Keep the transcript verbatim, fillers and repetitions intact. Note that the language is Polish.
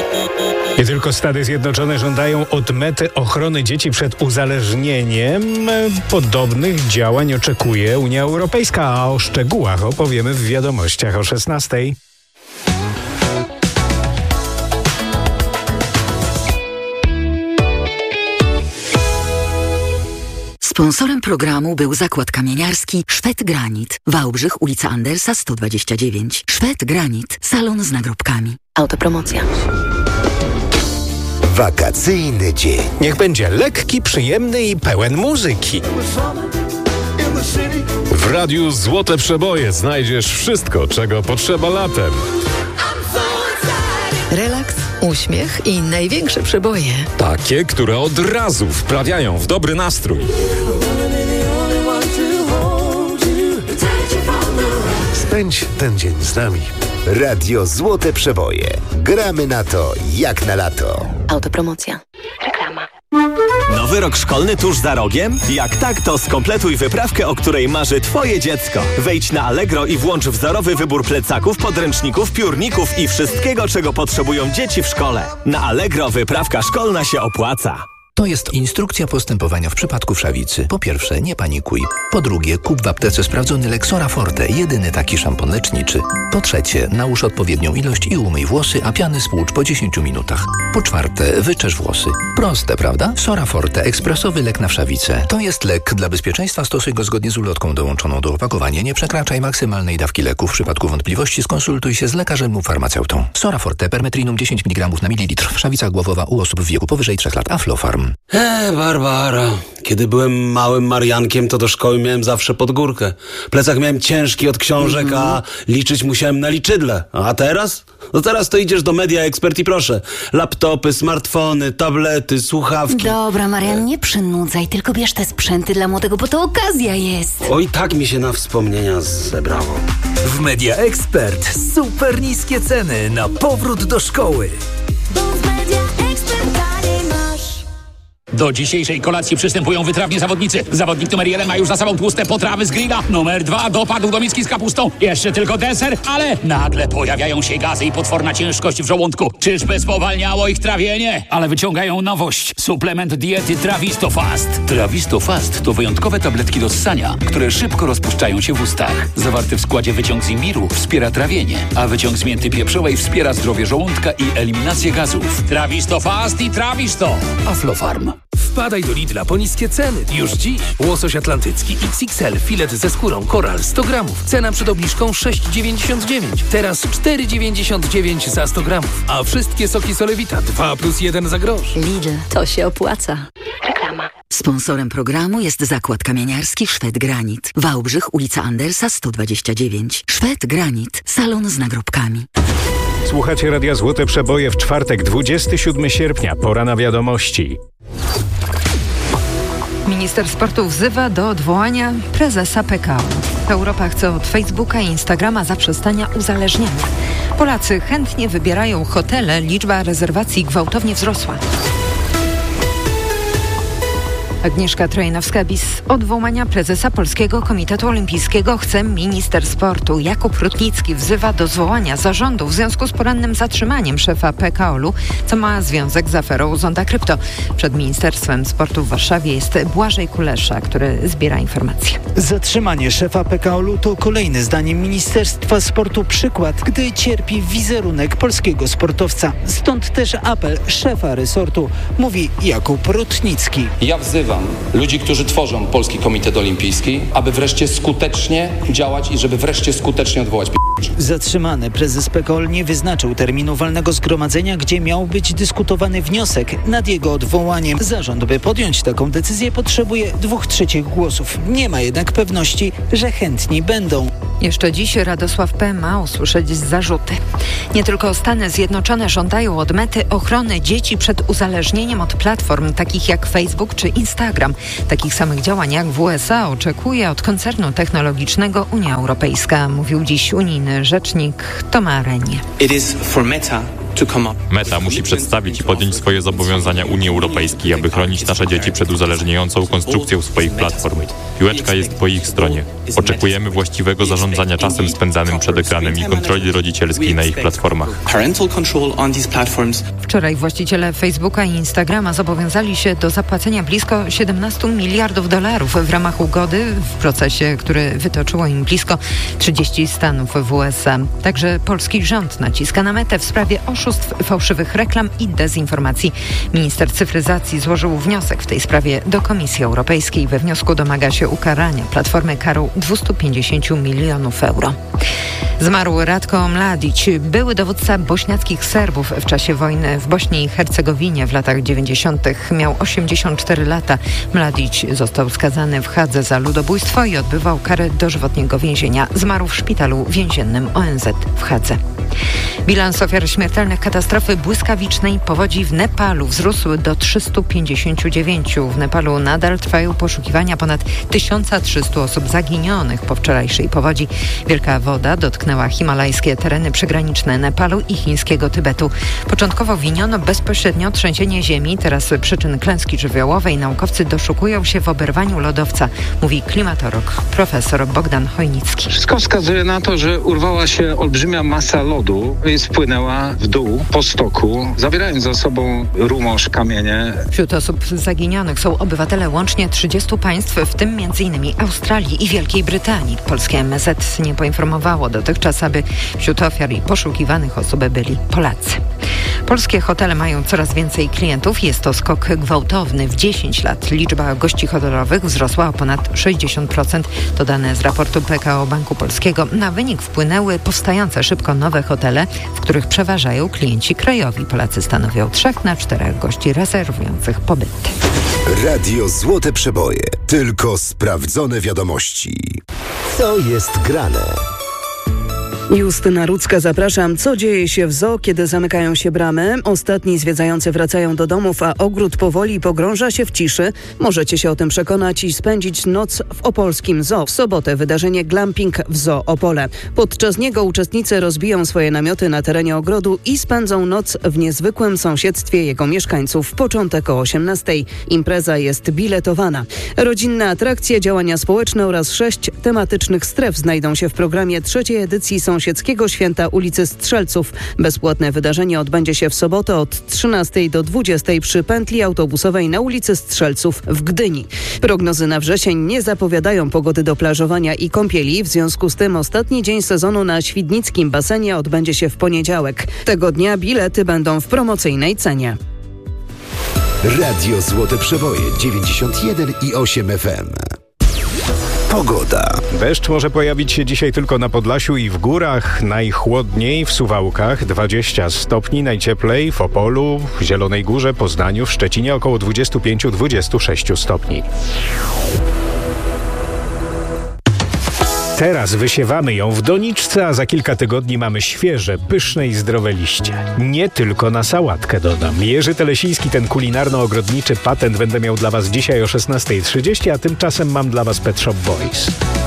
Nie tylko Stany Zjednoczone żądają odmety ochrony dzieci przed uzależnieniem. Podobnych działań oczekuje Unia Europejska, a o szczegółach opowiemy w wiadomościach o szesnastej. Sponsorem programu był zakład kamieniarski Szwed Granit. Wałbrzych, ulica Andersa sto dwadzieścia dziewięć. Szwed Granit. Salon z nagrobkami. Autopromocja. Wakacyjny dzień. Niech będzie lekki, przyjemny i pełen muzyki. W radiu Złote Przeboje znajdziesz wszystko, czego potrzeba latem. Relaks, uśmiech i największe przeboje. Takie, które od razu wprawiają w dobry nastrój. Spędź ten dzień z nami. Radio Złote Przeboje. Gramy na to jak na lato. Autopromocja. Reklama. Nowy rok szkolny tuż za rogiem? Jak tak, to skompletuj wyprawkę, o której marzy Twoje dziecko. Wejdź na Allegro i włącz wzorowy wybór plecaków, podręczników, piórników i wszystkiego, czego potrzebują dzieci w szkole. Na Allegro wyprawka szkolna się opłaca. To jest instrukcja postępowania w przypadku wszawicy. Po pierwsze, nie panikuj. Po drugie, kup w aptece sprawdzony Lexora Forte, jedyny taki szampon leczniczy. Po trzecie, nałóż odpowiednią ilość i umyj włosy, a piany spłucz po dziesięciu minutach. Po czwarte, wyczesz włosy. Proste, prawda? Sora Forte, ekspresowy lek na wszawicę. To jest lek. Dla bezpieczeństwa stosuj go zgodnie z ulotką dołączoną do opakowania. Nie przekraczaj maksymalnej dawki leku. W przypadku wątpliwości skonsultuj się z lekarzem lub farmaceutą. Sora Forte, permetrinum dziesięć miligramów na mililitr. Wszawica głowowa u osób w wieku powyżej trzech lat. Aflofarm. Eee, Barbara, kiedy byłem małym Mariankiem, to do szkoły miałem zawsze pod górkę. Plecak miałem ciężki od książek, mm-hmm. a liczyć musiałem na liczydle. A teraz? No teraz to idziesz do Media Expert i proszę. Laptopy, smartfony, tablety, słuchawki. Dobra, Marian, nie przynudzaj, tylko bierz te sprzęty dla młodego, bo to okazja jest. Oj, tak mi się na wspomnienia zebrało. W Media Expert super niskie ceny na powrót do szkoły. Do dzisiejszej kolacji przystępują wytrawni zawodnicy. Zawodnik numer jeden ma już za sobą tłuste potrawy z grilla. Numer dwa dopadł do miski z kapustą. Jeszcze tylko deser, ale nagle pojawiają się gazy i potworna ciężkość w żołądku. Czyżby spowalniało ich trawienie? Ale wyciągają nowość. Suplement diety Travistofast. Travistofast to wyjątkowe tabletki do ssania, które szybko rozpuszczają się w ustach. Zawarty w składzie wyciąg z imbiru wspiera trawienie, a wyciąg z mięty pieprzowej wspiera zdrowie żołądka i eliminację gazów. Travistofast i Travisto. Aflofarm. Wpadaj do Lidla po niskie ceny. Już dziś. Łosoś atlantycki X X L, filet ze skórą, koral sto gramów. Cena przed obniżką sześć dziewięćdziesiąt dziewięć. Teraz cztery dziewięćdziesiąt dziewięć za sto gramów. A wszystkie soki Solewita dwa plus jeden za grosz. Lidl, to się opłaca. Reklama. Sponsorem programu jest zakład kamieniarski Szwed Granit. Wałbrzych, ulica Andersa sto dwadzieścia dziewięć. Szwed Granit. Salon z nagrobkami. Słuchacie Radia Złote Przeboje w czwartek, dwudziestego siódmego sierpnia. Pora na wiadomości. Minister sportu wzywa do odwołania prezesa P K O. Europa chce od Facebooka i Instagrama zaprzestania uzależniania. Polacy chętnie wybierają hotele, liczba rezerwacji gwałtownie wzrosła. Agnieszka Trojanowska-Bis odwołania prezesa Polskiego Komitetu Olimpijskiego chce minister sportu. Jakub Rutnicki wzywa do zwołania zarządu w związku z porannym zatrzymaniem szefa P K O L u, co ma związek z aferą Zonda Krypto. Przed Ministerstwem Sportu w Warszawie jest Błażej Kulesza, który zbiera informacje. Zatrzymanie szefa P K O L u to kolejny zdaniem Ministerstwa Sportu przykład, gdy cierpi wizerunek polskiego sportowca. Stąd też apel szefa resortu, mówi Jakub Rutnicki. Ja wzywam ludzi, którzy tworzą Polski Komitet Olimpijski, aby wreszcie skutecznie działać i żeby wreszcie skutecznie odwołać p***. Zatrzymany prezes P K O L nie wyznaczył terminu walnego zgromadzenia, gdzie miał być dyskutowany wniosek nad jego odwołaniem. Zarząd, by podjąć taką decyzję, potrzebuje dwóch trzecich głosów. Nie ma jednak pewności, że chętni będą. Jeszcze dziś Radosław P. ma usłyszeć zarzuty. Nie tylko Stany Zjednoczone żądają odmety ochrony dzieci przed uzależnieniem od platform takich jak Facebook czy Instagram. Takich samych działań jak w U S A oczekuje od koncernu technologicznego Unia Europejska, mówił dziś unijny rzecznik Thomas Renie. It is for Meta Meta musi przedstawić i podjąć swoje zobowiązania Unii Europejskiej, aby chronić nasze dzieci przed uzależniającą konstrukcją swoich platform. Piłeczka jest po ich stronie. Oczekujemy właściwego zarządzania czasem spędzanym przed ekranem i kontroli rodzicielskiej na ich platformach. Wczoraj właściciele Facebooka i Instagrama zobowiązali się do zapłacenia blisko siedemnaście miliardów dolarów w ramach ugody w procesie, który wytoczyło im blisko trzydzieści stanów w U S A. Także polski rząd naciska na metę w sprawie oszustw, fałszywych reklam i dezinformacji. Minister cyfryzacji złożył wniosek w tej sprawie do Komisji Europejskiej. We wniosku domaga się ukarania platformy karą dwieście pięćdziesiąt milionów euro. Zmarł Ratko Mladić, były dowódca bośniackich Serbów w czasie wojny w Bośni i Hercegowinie w latach dziewięćdziesiątych. Miał osiemdziesiąt cztery lata. Mladić został skazany w Hadze za ludobójstwo i odbywał karę dożywotniego więzienia. Zmarł w szpitalu więziennym O N Z w Hadze. Bilans ofiar śmiertelnych katastrofy błyskawicznej powodzi w Nepalu wzrósł do trzystu pięćdziesięciu dziewięciu. W Nepalu nadal trwają poszukiwania ponad tysiąc trzysta osób zaginionych po wczorajszej powodzi. Wielka woda dotknęła himalajskie tereny przygraniczne Nepalu i chińskiego Tybetu. Początkowo winiono bezpośrednio trzęsienie ziemi. Teraz przyczyn klęski żywiołowej naukowcy doszukują się w oberwaniu lodowca, mówi klimatolog profesor Bogdan Chojnicki. Wszystko wskazuje na to, że urwała się olbrzymia masa lodu i spłynęła w dół po stoku, zabierając za sobą rumosz, kamienie. Wśród osób zaginionych są obywatele łącznie trzydziestu państw, w tym między innymi Australii i Wielkiej Brytanii. Polskie M S Z nie poinformowało dotychczas, aby wśród ofiar i poszukiwanych osób byli Polacy. Polskie hotele mają coraz więcej klientów. Jest to skok gwałtowny. W dziesięć lat liczba gości hotelowych wzrosła o ponad sześćdziesiąt procent. To dane z raportu P K O Banku Polskiego. Na wynik wpłynęły powstające szybko nowe hotele, w których przeważają klienci krajowi. Polacy stanowią trzech na czterech gości rezerwujących pobyty. Radio Złote Przeboje. Tylko sprawdzone wiadomości. Co jest grane? Justyna Rudzka, zapraszam. Co dzieje się w zoo, kiedy zamykają się bramy? Ostatni zwiedzający wracają do domów, a ogród powoli pogrąża się w ciszy. Możecie się o tym przekonać i spędzić noc w opolskim zoo. W sobotę wydarzenie Glamping w Zoo Opole. Podczas niego uczestnicy rozbiją swoje namioty na terenie ogrodu i spędzą noc w niezwykłym sąsiedztwie jego mieszkańców. Początek o osiemnastej. Impreza jest biletowana. Rodzinne atrakcje, działania społeczne oraz sześć tematycznych stref znajdą się w programie trzeciej edycji Sąsiedztwa Sąsiedzkiego Święta ulicy Strzelców. Bezpłatne wydarzenie odbędzie się w sobotę od trzynastej do dwudziestej przy pętli autobusowej na ulicy Strzelców w Gdyni. Prognozy na wrzesień nie zapowiadają pogody do plażowania i kąpieli. W związku z tym ostatni dzień sezonu na świdnickim basenie odbędzie się w poniedziałek. Tego dnia bilety będą w promocyjnej cenie. Radio Złote Przeboje dziewięćdziesiąt jeden i osiem F M. Pogoda. Deszcz może pojawić się dzisiaj tylko na Podlasiu i w górach. Najchłodniej w Suwałkach dwadzieścia stopni, najcieplej w Opolu, w Zielonej Górze, Poznaniu, w Szczecinie około dwadzieścia pięć do dwudziestu sześciu stopni. Teraz wysiewamy ją w doniczce, a za kilka tygodni mamy świeże, pyszne i zdrowe liście. Nie tylko na sałatkę dodam. Jerzy Telesiński, ten kulinarno-ogrodniczy patent będę miał dla Was dzisiaj o szesnastej trzydzieści, a tymczasem mam dla Was Pet Shop Boys.